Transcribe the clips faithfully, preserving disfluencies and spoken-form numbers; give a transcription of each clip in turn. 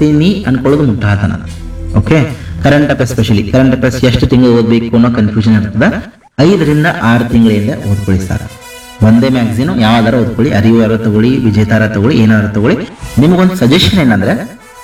ಓದ್ತೀನಿ ಅನ್ಕೊಳ್ಳೋದು ಮುಟ್ಟಾತನ. Okay, current affairs specially current affairs ಎಷ್ಟು ತಿಂಗಳು ಓದಬೇಕು ಅನ್ನೋ ಕನ್ಫ್ಯೂಷನ್ ಇರ್ತದೆ. ಐದರಿಂದ ಆರು ತಿಂಗಳಿಂದ ಓದ್ಕೊಳ್ಳಿ ಸರ್. ಒಂದೇ ಮ್ಯಾಗ್ಝಿನ್ ಯಾವ್ದಾರ ಓದ್ಕೊಳ್ಳಿ, ಅರಿವಾರ ತಗೊಳ್ಳಿ, ವಿಜೇತಾರ ತಗೊಳ್ಳಿ, ಏನಾರ ತಗೊಳ್ಳಿ. ನಿಮಗೊಂದು ಸಜೆಷನ್ ಏನಂದ್ರೆ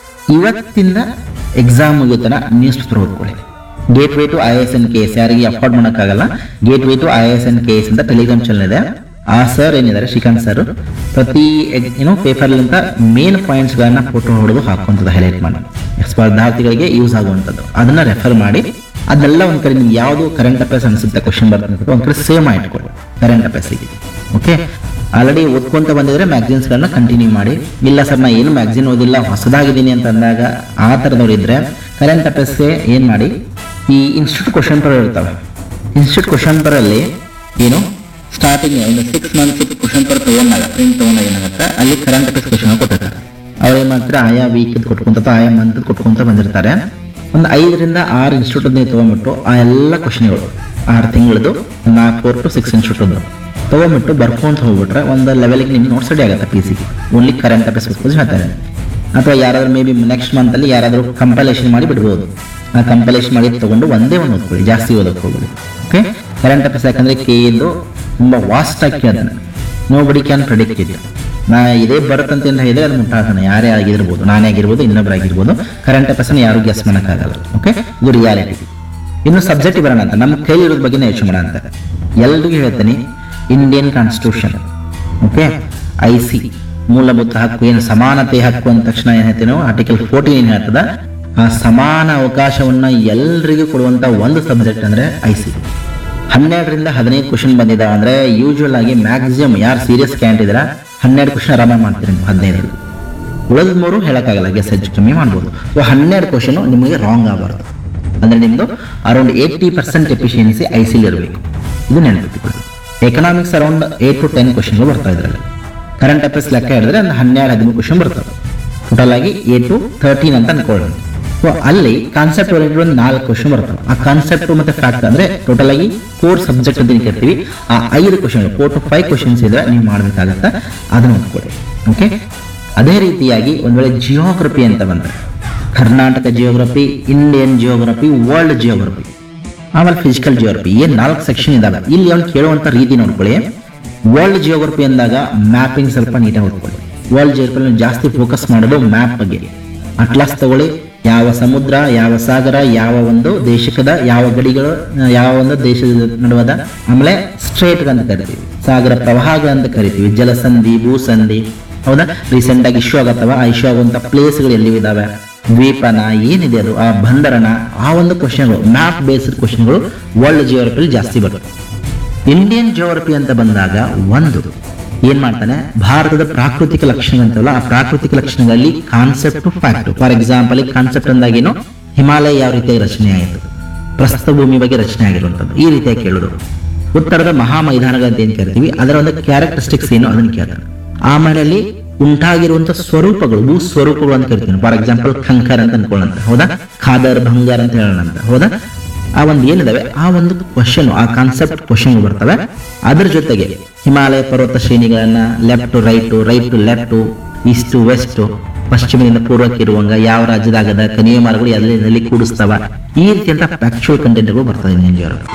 ಇವತ್ತಿಂದ ಎಕ್ಸಾಮ್ ಮುಗಿತನ ನ್ಯೂಸ್ ಪೇಪರ್ ಓದ್ಕೊಳ್ಳಿ. Gate way to I S N K S ಯಾರಿಗೆ ಅಫೋರ್ಡ್ ಮಾಡೋಕ್ಕಾಗಲ್ಲ, gate way to I S N K S ಅಂತ ಟೆಲಿಗ್ರಾಮ್ ಚಾನಲ್ ಇದೆ. ಆ ಸರ್ ಏನಿದ್ದಾರೆ ಶ್ರೀಕಾಂತ್ ಸರ್ ಪ್ರತಿ ಏನೋ ಪೇಪರ್ಲಿಂತ ಮೇನ್ ಪಾಯಿಂಟ್ಸ್ ಗಳನ್ನ ಫೋಟೋ ಹೊಡೆದು ಹಾಕುವಂಥದ್ದು, ಹೈಲೈಟ್ ಮಾಡಿ ಸ್ಪರ್ಧಾರ್ಥಿಗಳಿಗೆ ಯೂಸ್ ಆಗುವಂಥದ್ದು ಅದನ್ನ ರೆಫರ್ ಮಾಡಿ ಅದನ್ನೆಲ್ಲ ಒಂದ್ ಕಡೆ ನಿಮ್ಗೆ ಯಾವುದು ಕರೆಂಟ್ ಅಫೇರ್ಸ್ ಅನ್ಸುತ್ತೆ ಕ್ವಶನ್ ಬರ್ತದೆ ಒಂದ್ ಕಡೆ ಸೇವ್ ಮಾಡಿ ಇಟ್ಕೊಳ್ಳಿ ಕರೆಂಟ್ ಅಫೇರ್ಸ್. ಓಕೆ, ಆಲ್ರೆಡಿ ಓದ್ಕೊಂತ ಬಂದಿದ್ರೆ ಮ್ಯಾಗ್ಝಿನ್ಸ್ ಗಳನ್ನ ಕಂಟಿನ್ಯೂ ಮಾಡಿ. ಇಲ್ಲ ಸರ್ ನಾ ಏನು ಮ್ಯಾಗ್ಝಿನ್ ಓದಿಲ್ಲ ಹೊಸದಾಗಿದ್ದೀನಿ ಅಂತ ಅಂದಾಗ ಆ ಥರದವ್ರು ಇದ್ರೆ ಕರೆಂಟ್ ಅಫೇರ್ಸ್ಗೆ ಏನ್ ಮಾಡಿ, ಈ ಇನ್ಸ್ಟಿಟ್ಯೂಟ್ ಕ್ವಶನ್ ಪೇಪರ್ ಇರ್ತವೆ. ಇನ್ಸ್ಟಿಟ್ಯೂಟ್ ಕ್ವಶನ್ ಪೇಪರ್ ಅಲ್ಲಿ ಏನು ಸ್ಟಾರ್ಟಿಂಗ್ ಒಂದು ಸಿಕ್ಸ್ ಮಂತ್ಸ್ ಕ್ವಶನ್ ಪೇಪರ್ ತಗೊಂಡಾಗ ಪ್ರಿಂಟ್ ತಗೊಂಡಾಗ ಏನಾಗುತ್ತೆ, ಅಲ್ಲಿ ಕರೆಂಟ್ ಅಫೇರ್ಸ್ ಕ್ವಶನ್ ಕೊಟ್ಟಿರ್ತಾರೆ. ಅವ್ರು ಏನ್ ಮಾಡ್ತಾರೆ, ಆಯಾ ವೀಕ್ ಕೊಟ್ಕೊಂತ ಆಯಾ ಮಂತ್ ಕೊಟ್ಕೊಂತ ಬಂದಿರ್ತಾರೆ. ಒಂದು ಐದರಿಂದ ಆರು ಇನ್ಸ್ಟಿಟ್ಯೂಟ್ ತಗೊಂಡ್ಬಿಟ್ಟು ಆ ಎಲ್ಲ ಕ್ವಶನ್ಗಳು ಆರು ತಿಂಗಳದು ನಾಲ್ಕು ಫೋರ್ ಟು ಸಿಕ್ಸ್ ಇನ್ಸ್ಟಿಟ್ಯೂಟ್ ತಗೊಂಡ್ಬಿಟ್ಟು ಬರ್ಕೊಂತ ಹೋಗ್ಬಿಟ್ರೆ ಒಂದು ಲೆವೆಲ್ಗೆ ನಿಮ್ಗೆ ನೋಟ್ಸ್ ರೆಡಿ ಆಗುತ್ತೆ. ಪಿ ಸಿಗೆ ಓನ್ಲಿ ಕರೆಂಟ್ ಅಫೇರ್ಸ್ ಹೇಳ್ತಾರೆ. ಅಥವಾ ಯಾರಾದ್ರೂ ಮೇ ಬಿ ನೆಕ್ಸ್ಟ್ ಮಂತ್ ಅಲ್ಲಿ ಯಾರಾದ್ರೂ ಕಂಪೈಲೇಷನ್ ಮಾಡಿ ಬಿಡ್ಬೋದು. ಆ ಕಂಪೈಲೇಷನ್ ಮಾಡಿ ತಗೊಂಡು ಒಂದೇ ಒಂದು ಓದ್ಕೊಳ್ಳಿ, ಜಾಸ್ತಿ ಓದಕ್ಕೆ ಹೋಗ್ಬಿಡಿ. ಓಕೆ, ಕರೆಂಟ್ ಅಫೇರ್ಸ್ ಯಾಕಂದ್ರೆ ಕೆ ಎಂದು ತುಂಬಾ ವಾಸ್ಟ್ ಆಗಿ ಕೇಳ್ತಾನೆ. ನೋ ಬಡಿ ಕ್ಯಾನ್ ಪ್ರೆಡಿಕ್ಟ್ ಇಟ್. ನಾ ಇದೇ ಬರುತ್ತಂತ ಹೇಳಿದ್ರೆ ಅದು ಮುಟ್ಟಾತಾನೆ, ಯಾರೇ ಆಗಿರ್ಬೋದು, ನಾನೇ ಆಗಿರ್ಬೋದು, ಇನ್ನೊಬ್ಬರಾಗಿರ್ಬೋದು. ಕರೆಂಟ್ ಅಫೇರ್ಸ್ ಯಾರು ಗೆಸ್ ಮಾಡೋಕ್ಕಾಗಲ್ಲ. ಓಕೆ, ಇದು ರಿಯಾಲಿಟಿ. ಇನ್ನು ಸಬ್ಜೆಕ್ಟ್ ಬರೋಣ ಅಂತ ನಮ್ಮ ಕೈಲಿರೋದ್ರ ಬಗ್ಗೆ ಯೋಚನೆ ಮಾಡೋಣ ಅಂತ ಎಲ್ರಿಗೂ ಹೇಳ್ತೀನಿ. Indian constitution, okay, I C ಮೂಲಭೂತ ಹಕ್ಕು ಏನು ಸಮಾನತೆ ಹಕ್ಕು ಅಂದ ತಕ್ಷಣ ಏನ್ ಹೇಳ್ತೀವಿ ನಾವು, ಆರ್ಟಿಕಲ್ ಫೋರ್ಟೀನ್ ಏನ್ ಹೇಳ್ತದ, ಆ ಸಮಾನ ಅವಕಾಶವನ್ನ ಎಲ್ರಿಗೂ ಕೊಡುವಂತ ಒಂದು ಸಬ್ಜೆಕ್ಟ್ ಅಂದ್ರೆ ಐ ಸಿ. ಹನ್ನೆರಡರಿಂದ ಹದಿನೈದು ಕ್ವಶನ್ ಬಂದಿದೆ ಅಂದ್ರೆ ಯೂಶುವಲ್ ಆಗಿ ಮ್ಯಾಕ್ಸಿಮಮ್ ಯಾರು ಸೀರಿಯಸ್ ಕ್ಯಾಂಟ್ ಇದ್ರ ಹನ್ನೆರಡು ಕ್ವಶನ್ ಆರಾಮ ಮಾಡ್ತೀರಿ ನೀವು. ಹದಿನೈದು ಉಳಿದ ಮೂರು ಹೇಳಕ್ಕಾಗಲ್ಲ, ಗೆಸ್ ಹೆಚ್ಚು ಕಮ್ಮಿ ಮಾಡ್ಬೋದು. ಸೊ ಹನ್ನೆರಡು ಕ್ವಶನ್ ನಿಮಗೆ ರಾಂಗ್ ಆಗಬಾರ್ದು. ಅಂದ್ರೆ ನಿಮ್ದು around eighty percent efficiency I C ಇರಬೇಕು. ಇದು ನೆನಪಿಟ್ಟುಕೊಳ್ಳಿ. Economics around eight to ten question ಬರ್ತಾ ಇದ್ರಲ್ಲಿ. ಕರೆಂಟ್ ಅಫೇರ್ಸ್ ಲೆಕ್ಕ ಹೇಳಿದ್ರೆ ಒಂದು ಹನ್ನೆರಡು ಹದಿಮೂರು ಕ್ವಶನ್ ಬರ್ತವೆ. ಟೋಟಲ್ ಆಗಿ ಏಟ್ ಟು ಥರ್ಟೀನ್ ಅಂತ ಅನ್ಕೊಳ್ಳೋಣ. ಸೊ ಅಲ್ಲಿ ಕಾನ್ಸೆಪ್ಟ್ ಓರಿಯೆಂಟೆಡ್ ಒಂದು ನಾಲ್ಕು ಕ್ವಶನ್ ಬರ್ತವೆ. ಆ ಕಾನ್ಸೆಪ್ಟ್ ಮತ್ತೆ ಫ್ಯಾಕ್ಟ್ ಅಂದ್ರೆ ಟೋಟಲ್ ಆಗಿ ಫೋರ್ ಸಬ್ಜೆಕ್ಟ್ ಅಂತ ಕೇಳ್ತೀವಿ. ಆ ಐದು question four to five questions ಇದ್ರೆ ನೀವು ಮಾಡ್ಬೇಕಾಗತ್ತ, ಅದನ್ನ ನೋಡ್ಕೊಳ್ಳಿ. ಓಕೆ, ಅದೇ ರೀತಿಯಾಗಿ ಒಂದ್ ವೇಳೆ ಜಿಯೋಗ್ರಫಿ ಅಂತ ಬಂದ್ರೆ Karnataka geography, Indian geography, world geography, ಆಮೇಲೆ ಫಿಸಿಕಲ್ ಜಿಯೋಗ್ರಫಿ, ಏನ್ ನಾಲ್ಕು ಸೆಕ್ಷನ್ ಇದಾವೆ. ಇಲ್ಲಿ ಅವ್ನು ಕೇಳುವಂತ ರೀತಿ ನೋಡ್ಕೊಳ್ಳಿ. ವರ್ಲ್ಡ್ ಜಿಯೋಗ್ರಫಿ ಅಂದಾಗ ಮ್ಯಾಪಿಂಗ್ ಸ್ವಲ್ಪ ನೀಟಾಗಿ ಓದ್ಕೊಳ್ಳಿ. ವರ್ಲ್ಡ್ ಜಿಯೋಗ್ರಫಿ ಜಾಸ್ತಿ ಫೋಕಸ್ ಮಾಡೋದು ಮ್ಯಾಪ್ ಬಗ್ಗೆ. ಅಟ್ಲಾಸ್ ತಗೊಳ್ಳಿ, ಯಾವ ಸಮುದ್ರ, ಯಾವ ಸಾಗರ, ಯಾವ ಒಂದು ದೇಶದ ಯಾವ ಗಡಿಗಳು, ಯಾವ ಒಂದು ದೇಶದ ನಡುವದ, ಆಮೇಲೆ ಸ್ಟ್ರೇಟ್ ಅಂತ ಕರಿತೀವಿ, ಸಾಗರ ಪ್ರವಾಹಗಳು ಅಂತ ಕರಿತೀವಿ, ಜಲಸಂಧಿ, ಭೂಸಂಧಿ, ಹೌದಾ, ರೀಸೆಂಟ್ ಆಗಿ ಇಶ್ಯೂ ಆಗತ್ತವ. ಆ ಇಶ್ಯೂ ಆಗುವಂತ ಪ್ಲೇಸ್ಗಳು ಎಲ್ಲಿ ಇದಾವೆ, ದ್ವೀಪನ ಏನಿದೆ ಅದು, ಆ ಬಂದರನ, ಆ ಒಂದು ಕ್ವಶನ್ಗಳು ಮ್ಯಾಪ್ ಬೇಸ್ಡ್ ಕ್ವಶನ್ಗಳು ವರ್ಲ್ಡ್ ಜಿಯೋಗ್ರಫಿಲಿ ಜಾಸ್ತಿ ಬರುತ್ತೆ. ಇಂಡಿಯನ್ ಜಿಯೋಗ್ರಫಿ ಅಂತ ಬಂದಾಗ ಒಂದು ಏನ್ ಮಾಡ್ತಾನೆ, ಭಾರತದ ಪ್ರಾಕೃತಿಕ ಲಕ್ಷಣ ಅಂತಲ್ಲ, ಆ ಪ್ರಾಕೃತಿಕ ಲಕ್ಷಣಗಳಲ್ಲಿ concept fact. For example concept ಅಂದಾಗೇನು, Himalaya ಯಾವ ರೀತಿಯಾಗಿ ರಚನೆ ಆಯಿತು, ಪ್ರಸ್ಥ ಭೂಮಿ ಬಗ್ಗೆ ರಚನೆ ಆಗಿರುವಂಥದ್ದು, ಈ ರೀತಿಯಾಗಿ ಕೇಳೋದು. ಉತ್ತರದ ಮಹಾ ಮೈದಾನಗಳು ಅಂತ ಏನ್ ಕರಿತೀವಿ, ಅದರ ಒಂದು ಕ್ಯಾರೆಕ್ಟರಿಸ್ಟಿಕ್ಸ್ ಏನು ಅದನ್ನ ಕೇಳ್ತಾನೆ. ಆಮೇಲೆ ಅಲ್ಲಿ ಉಂಟಾಗಿರುವಂತಹ ಸ್ವರೂಪಗಳು, ಭೂ ಸ್ವರೂಪಗಳು ಅಂತ ಕರಿತೀನಿ. ಫಾರ್ ಎಕ್ಸಾಂಪಲ್ ಖಂಕರ್ ಅಂತ ಅನ್ಕೊಳ್ಳೋಣ, ಹೌದಾ, ಖಾದರ್, ಭಂಗಾರ್ ಅಂತ ಹೇಳೋಣ ಅಂತ, ಹೌದಾ. ಆ ಒಂದು ಏನಿದಾವೆ ಆ ಒಂದು ಕ್ವಶನ್, ಆ ಕಾನ್ಸೆಪ್ಟ್ ಕ್ವಶನ್ ಬರ್ತವೆ. ಅದರ ಜೊತೆಗೆ ಹಿಮಾಲಯ ಪರ್ವತ ಶ್ರೇಣಿಗಳನ್ನ left to right, right to left, East to West, ಪಶ್ಚಿಮದಿಂದ ಪೂರ್ವಕ್ಕೆ ಇರುವಂಗ ಯಾವ ರಾಜ್ಯದಾಗದ ಕಣಿವೆ ಮರಗಳು ಎಲ್ಲಿ ಕೂಡಿಸ್ತಾವ, ಈ ರೀತಿಯಂತ ಫ್ಯಾಕ್ಚುಯಲ್ ಕಂಟೆಂಟ್ಗಳು ಬರ್ತವೆ ಇಂಡಿಯನ್ ಜಿಯೋಗ್ರಫಿ.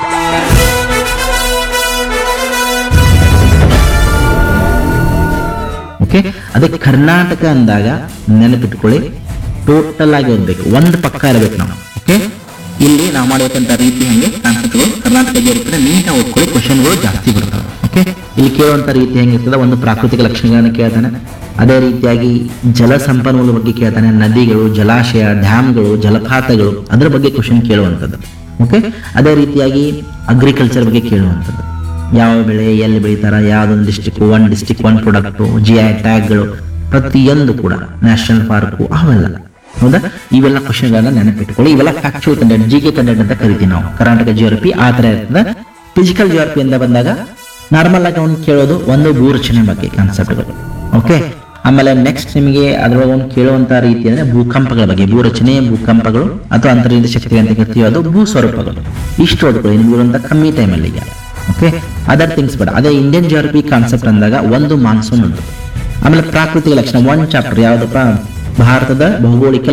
ಓಕೆ, ಅದಕ್ಕೆ ಕರ್ನಾಟಕ ಅಂದಾಗ ನೆನಪಿಟ್ಕೊಳ್ಳಿ, ಟೋಟಲ್ ಆಗಿ ಓದ್ಬೇಕು, ಒಂದು ಪಕ್ಕ ಇರಬೇಕು ನಾವು. ಓಕೆ, ಇಲ್ಲಿ ನಾವು ಮಾಡುವಂತ ರೀತಿ ಹಂಗೆ ಕಾನ್ಸೆಪ್ಟ್ಗಳು ಕರ್ನಾಟಕ ಜಿಯೋಗ್ರಫಿನ ನೀಟಾಗಿ ಓದ್ಕೊಳ್ಳಿ, ಕ್ವಶನ್ಗಳು ಜಾಸ್ತಿ ಬರ್ತವೆ. ಓಕೆ, ಇಲ್ಲಿ ಕೇಳುವಂತ ರೀತಿ ಹೆಂಗಿರ್ತದೆ, ಒಂದು ಪ್ರಾಕೃತಿಕ ಲಕ್ಷಣಗಳನ್ನ ಕೇಳ್ತಾನೆ. ಅದೇ ರೀತಿಯಾಗಿ ಜಲ ಸಂಪನ್ಮೂಲ ಬಗ್ಗೆ ಕೇಳ್ತಾನೆ, ನದಿಗಳು, ಜಲಾಶಯ, ಡ್ಯಾಮ್ಗಳು, ಜಲಪಾತಗಳು, ಅದರ ಬಗ್ಗೆ ಕ್ವಶನ್ ಕೇಳುವಂಥದ್ದು. ಓಕೆ, ಅದೇ ರೀತಿಯಾಗಿ ಅಗ್ರಿಕಲ್ಚರ್ ಬಗ್ಗೆ ಕೇಳುವಂಥದ್ದು, ಯಾವ ಬೆಳೆ ಎಲ್ಲಿ ಬೆಳೀತಾರ, ಯಾವ್ದೊಂದು district, one district one product, G I ಟ್ಯಾಗ್ಗಳು, ಪ್ರತಿಯೊಂದು ಕೂಡ ನ್ಯಾಷನಲ್ ಪಾರ್ಕು, ಅವೆಲ್ಲ, ಹೌದಾ, ಇವೆಲ್ಲ ಕ್ವಶನ್ಗಳನ್ನ ನೆನಪಿಟ್ಕೊಳ್ಳಿ. ಇವೆಲ್ಲ factual content, G K content ಅಂತ ಕರಿತೀವಿ ನಾವು. ಕರ್ನಾಟಕ ಜಿಯೋಗ್ರಫಿ ಆ ತರ ಇರ್ತದೆ. ಫಿಸಿಕಲ್ ಜಿಯೋಗ್ರಫಿ ಅಂತ ಬಂದಾಗ ನಾರ್ಮಲ್ ಆಗಿ ಅವ್ನು ಕೇಳೋದು ಒಂದು ಭೂರಚನೆ ಬಗ್ಗೆ ಕಾನ್ಸೆಪ್ಟ್ಗಳು. ಓಕೆ, ಆಮೇಲೆ ನೆಕ್ಸ್ಟ್ ನಿಮಗೆ ಅದ್ರೊಳಗೆ ಒಂದು ಕೇಳುವಂತ ರೀತಿ ಅಂದ್ರೆ ಭೂಕಂಪಗಳ ಬಗ್ಗೆ, ಭೂರಚನೆ, ಭೂಕಂಪಗಳು ಅಥವಾ ಅಂತರ್ಜಾಲ ಶಕ್ತಿ ಅಂತ ಕರಿತೀವಿ, ಅದು ಭೂ ಸ್ವರೂಪಗಳು. ಇಷ್ಟು ಓದ್ಕೊಳ್ಳಿ ನಿಮ್ಗೆ ಕಮ್ಮಿ ಟೈಮಲ್ಲಿ. ಓಕೆ, ಅದರ್ ಥಿಂಗ್ಸ್ ಬೇಡ. ಅದೇ ಇಂಡಿಯನ್ ಜಿಯೋಗ್ರಫಿ ಕಾನ್ಸೆಪ್ಟ್ ಅಂದಾಗ ಒಂದು ಮಾನ್ಸೂನ್ ಉಂಟು, ಆಮೇಲೆ ಪ್ರಾಕೃತಿಕ ಲಕ್ಷಣ, ಒನ್ ಚಾಪ್ಟರ್ ಯಾವ್ದಪ್ಪ, ಭಾರತದ ಭೌಗೋಳಿಕ